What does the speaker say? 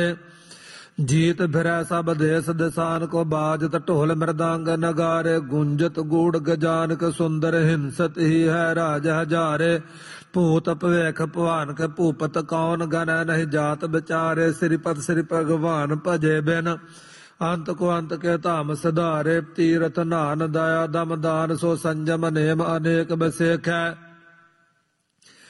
जीत फिरै सब देश दिसान को बाजत ढोल मृदंग नगारे गुंजत गूढ़ गजानक सुंदर हिंसत ही है राज हजारे भूत भवेख भवानक भूपत कौन गण नहीं जात बिचारे श्रीपत श्री भगवान भजे बिन अंत को अंत के धाम सिधारे तीरथ नान दया दम दान सो संजम नेम अनेक बसेख है